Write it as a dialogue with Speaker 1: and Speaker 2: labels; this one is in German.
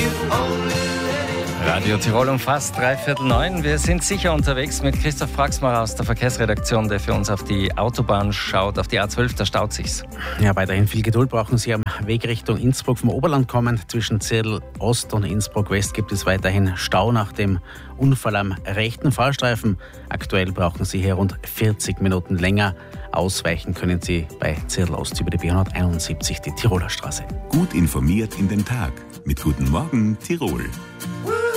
Speaker 1: Radio Tirol um fast 8:45. Wir sind sicher unterwegs mit Christoph Fraxmar aus der Verkehrsredaktion, der für uns auf die Autobahn schaut. Auf die A12, da staut sich's.
Speaker 2: Ja, weiterhin viel Geduld brauchen Sie am Weg Richtung Innsbruck vom Oberland kommend. Zwischen Zirl Ost und Innsbruck West gibt es weiterhin Stau nach dem Unfall am rechten Fahrstreifen. Aktuell brauchen Sie hier rund 40 Minuten länger. Ausweichen können Sie bei Zirl Ost über die B171, die Tiroler Straße.
Speaker 3: Gut informiert in den Tag mit Guten Morgen Tirol.